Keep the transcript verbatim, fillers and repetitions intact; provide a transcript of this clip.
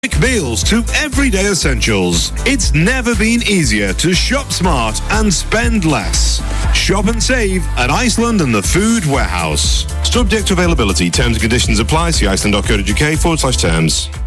Quick meals to everyday essentials. It's never been easier to shop smart and spend less. Shop and save at Iceland and the Food Warehouse. Subject to availability. Terms and conditions apply. See iceland.co.uk forward slash terms.